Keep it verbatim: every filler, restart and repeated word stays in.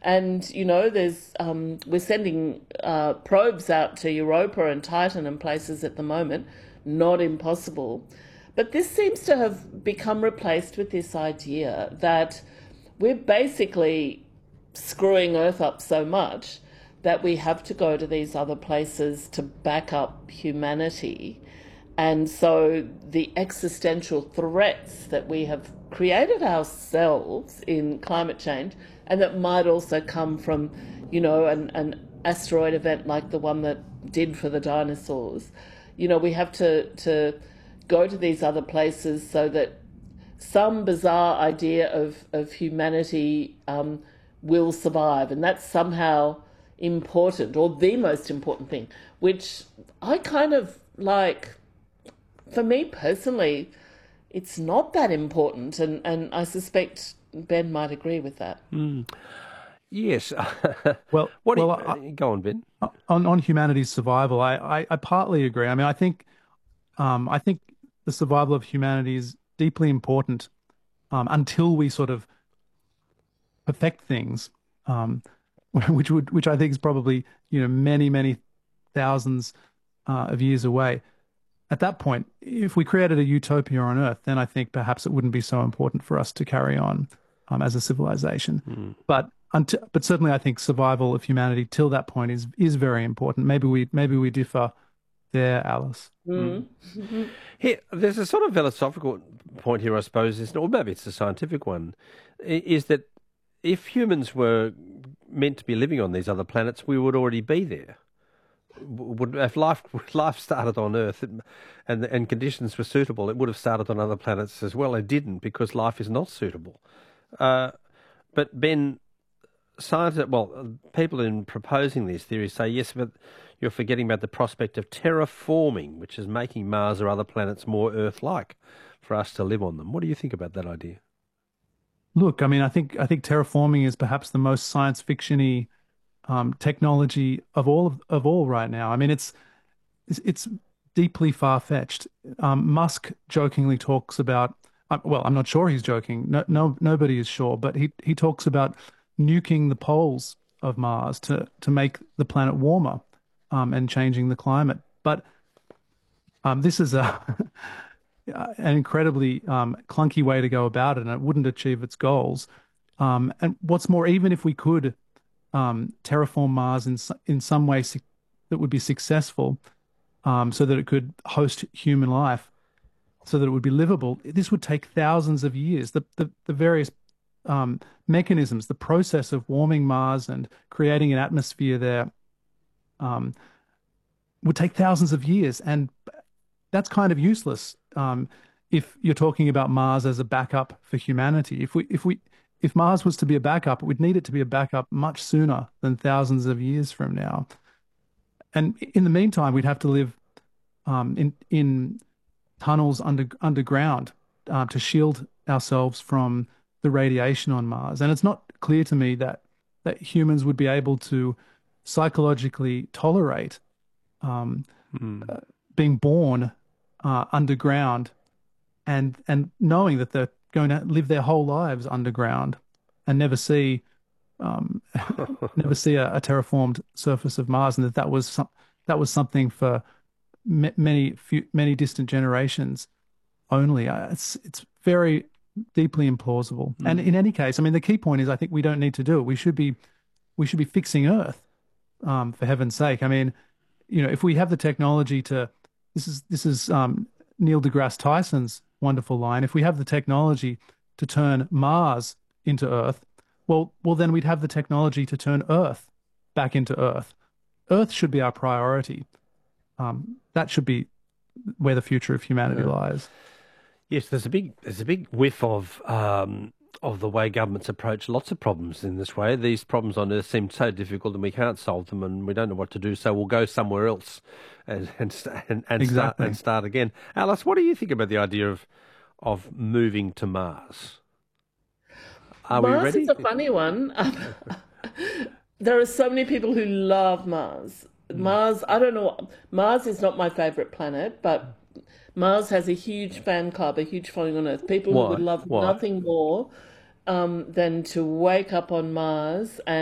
And, you know, there's um, we're sending uh, probes out to Europa and Titan and places at the moment. Not impossible. But this seems to have become replaced with this idea that we're basically screwing Earth up so much that we have to go to these other places to back up humanity. And so the existential threats that we have created ourselves in climate change, and that might also come from, you know, an, an asteroid event like the one that did for the dinosaurs. You know, we have to, to go to these other places so that some bizarre idea of, of humanity um, will survive. And that's somehow important, or the most important thing, which I kind of like, for me personally, it's not that important. And, and I suspect Ben might agree with that. Mm. Yes. well, what well, you, I, go on, Ben. On on humanity's survival, I, I, I partly agree. I mean, I think um, I think the survival of humanity is deeply important um, until we sort of perfect things, um, which would which I think is probably, you know, many many thousands uh, of years away. At that point, if we created a utopia on Earth, then I think perhaps it wouldn't be so important for us to carry on um, as a civilization. Mm. But until, but certainly, I think survival of humanity till that point is is very important. Maybe we maybe we differ there, Alice. Mm. Mm. Here, there's a sort of philosophical point here, I suppose, is, or maybe it's a scientific one, is that if humans were meant to be living on these other planets, we would already be there. Would if life life started on Earth and and conditions were suitable, it would have started on other planets as well. It didn't, because life is not suitable. Uh, but Ben, scientists, well, people in proposing these theories say yes, but you're forgetting about the prospect of terraforming, which is making Mars or other planets more Earth-like for us to live on them. What do you think about that idea? Look, I mean, I think I think terraforming is perhaps the most science fiction-y Um, technology of all of, of all right now. I mean, it's it's, it's deeply far-fetched. Um, Musk jokingly talks about, uh, well, I'm not sure he's joking. No, no, nobody is sure, but he he talks about nuking the poles of Mars to to make the planet warmer, um, and changing the climate. But um, this is a an incredibly um, clunky way to go about it, and it wouldn't achieve its goals. Um, and what's more, even if we could Um, terraform Mars in in some way that would be successful, um, so that it could host human life, so that it would be livable. This would take thousands of years. The the, the various um, mechanisms, the process of warming Mars and creating an atmosphere there, um, would take thousands of years, and that's kind of useless um, if you're talking about Mars as a backup for humanity. If we if we If Mars was to be a backup, we'd need it to be a backup much sooner than thousands of years from now. And in the meantime, we'd have to live um, in in tunnels under underground uh, to shield ourselves from the radiation on Mars. And it's not clear to me that that humans would be able to psychologically tolerate um, mm. uh, being born uh, underground and and knowing that they're going to live their whole lives underground and never see um, never see a, a terraformed surface of Mars, and that that was some, that was something for m many few, many distant generations only. Uh, it's it's very deeply implausible. Mm. And in any case, I mean, the key point is I think we don't need to do it. We should be we should be fixing Earth, um, for heaven's sake. I mean, you know, if we have the technology to, this is this is um, Neil deGrasse Tyson's wonderful line. If we have the technology to turn Mars into Earth, well, well, then we'd have the technology to turn Earth back into Earth. Earth should be our priority. Um, that should be where the future of humanity yeah. lies. Yes, there's a big there's a big whiff of um, of the way governments approach lots of problems in this way. These problems on Earth seem so difficult, and we can't solve them, and we don't know what to do. So we'll go somewhere else and and and, and exactly. start and start again. Alice, what do you think about the idea of of moving to Mars? Are Mars we ready? is a funny one. There are so many people who love Mars. Mars, I don't know. Mars is not my favorite planet, but Mars has a huge fan club, a huge following on Earth. People Why? who would love Why? nothing more um, than to wake up on Mars and